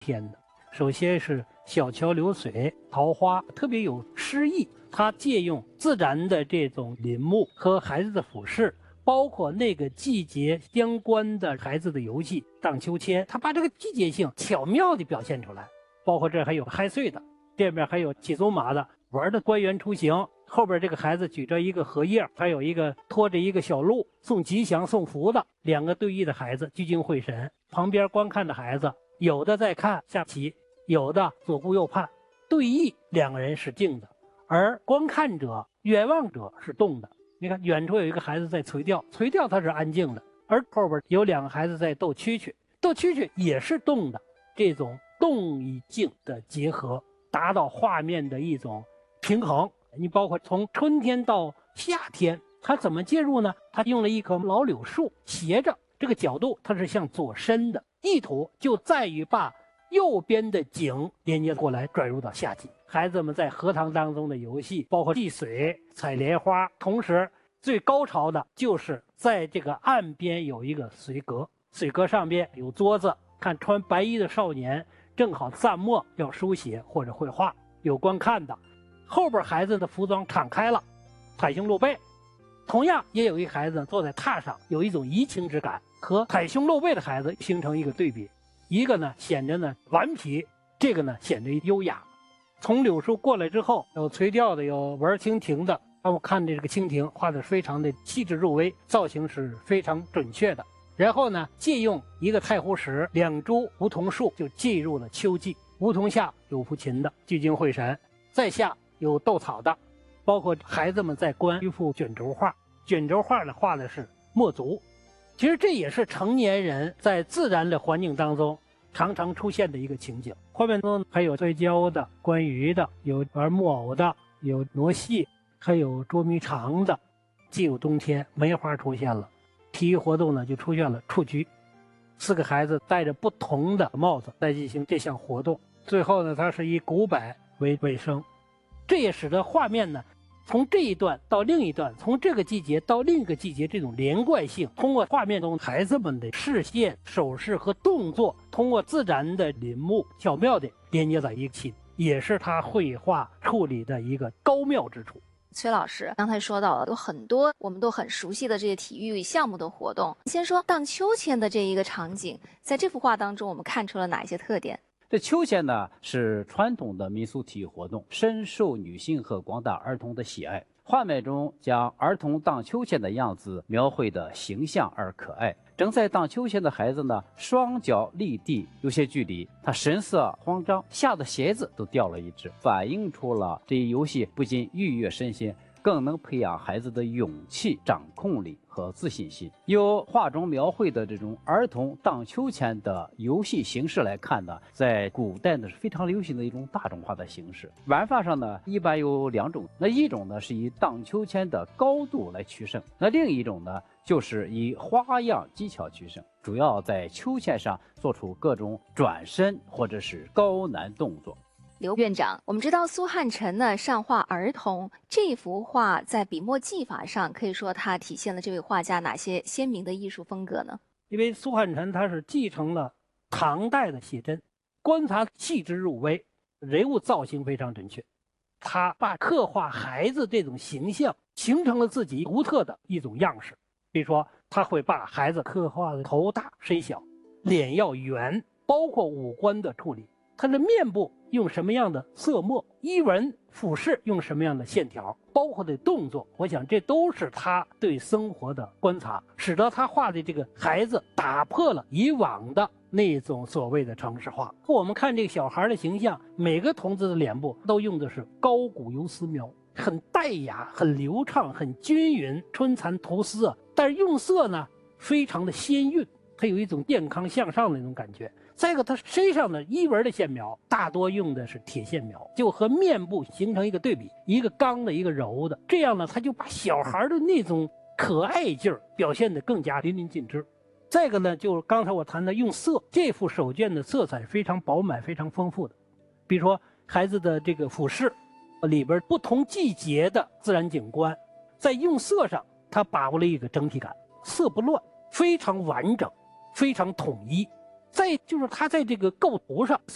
天的。首先是小桥流水、桃花，特别有诗意。它借用自然的这种林木和孩子的俯视，包括那个季节相关的孩子的游戏荡秋千，它把这个季节性巧妙地表现出来。包括这还有嗨岁的，这边还有骑走马的，玩的官员出行，后边这个孩子举着一个荷叶，还有一个拖着一个小鹿送吉祥送福的，两个对弈的孩子聚精会神，旁边观看的孩子有的在看下棋，有的左顾右盼。对弈两个人是静的，而观看者远望者是动的。你看远处有一个孩子在垂钓，垂钓他是安静的，而后边有两个孩子在斗蛐蛐，斗蛐蛐也是动的。这种动与静的结合，达到画面的一种平衡。你包括从春天到夏天，它怎么介入呢？它用了一棵老柳树，斜着这个角度它是向左伸的，意图就在于把右边的景连接过来，转入到夏季。孩子们在荷塘当中的游戏，包括戏水、采莲花，同时最高潮的就是在这个岸边有一个水阁，水阁上边有桌子，看穿白衣的少年正好蘸墨要书写或者绘画，有观看的。后边孩子的服装敞开了，袒胸露背，同样也有一孩子坐在榻上，有一种怡情之感，和袒胸露背的孩子形成一个对比。一个呢显着呢顽皮，这个呢显着优雅。从柳树过来之后，有垂钓的，有玩蜻蜓的。我看这个蜻蜓画的非常的细致入微，造型是非常准确的。然后呢，借用一个太湖石，两株梧桐树，就进入了秋季。梧桐下有抚琴的，聚精会神；在下有斗草的，包括孩子们在观一幅卷轴画。卷轴画呢，画的是墨族。其实这也是成年人在自然的环境当中常常出现的一个情景。画面中还有摔跤的、观鱼的，有玩木偶的，有挪戏，还有捉迷藏的。进入冬天，梅花出现了，体育活动呢就出现了蹴鞠。4个孩子戴着不同的帽子来进行这项活动。最后呢，它是以鼓摆为尾声，这也使得画面呢从这一段到另一段，从这个季节到另一个季节，这种连贯性，通过画面中孩子们的视线、手势和动作，通过自然的林木巧妙地连接在一起，也是他绘画处理的一个高妙之处。 崔老师刚才说到了有很多我们都很熟悉的这些体育项目的活动，先说荡秋千的这一个场景，在这幅画当中我们看出了哪一些特点？ 这秋千呢是传统的民俗体育活动，深受女性和广大儿童的喜爱。画面中将儿童荡秋千的样子描绘得形象而可爱。正在荡秋千的孩子呢，双脚离地有些距离，他神色慌张，吓得鞋子都掉了一只，反映出了这一游戏不仅愉悦身心，更能培养孩子的勇气、掌控力和自信心。由画中描绘的这种儿童荡秋千的游戏形式来看呢，在古代呢是非常流行的一种大众化的形式。玩法上呢，一般有2种，那一种呢是以荡秋千的高度来取胜，那另一种呢就是以花样技巧取胜，主要在秋千上做出各种转身或者是高难动作。 刘院长，我们知道苏汉臣呢善画儿童，这幅画在笔墨技法上，可以说它体现了这位画家哪些鲜明的艺术风格呢？ 因为苏汉臣他是继承了唐代的写真，观察细致入微，人物造型非常准确。他把刻画孩子这种形象形成了自己独特的一种样式。比如说，他会把孩子刻画的头大身小，脸要圆，包括五官的处理，他的面部用什么样的色墨，衣纹俯视用什么样的线条，包括的动作，我想这都是他对生活的观察，使得他画的这个孩子打破了以往的那种所谓的城市化。我们看这个小孩的形象，每个童子的脸部都用的是高古油丝描，很带雅，很流畅，很均匀，春蚕吐丝，但是用色呢非常的鲜韵，它有一种健康向上的那种感觉。再一个，它身上的衣纹的线描大多用的是铁线描，就和面部形成一个对比，一个刚的，一个柔的，这样呢，他就把小孩的那种可爱劲儿表现得更加淋漓尽致。再一个呢，就是刚才我谈的用色，这幅手卷的色彩非常饱满，非常丰富的。比如说孩子的这个俯视里边不同季节的自然景观，在用色上他把握了一个整体感，色不乱，非常完整，非常统一。再就是他在这个构图上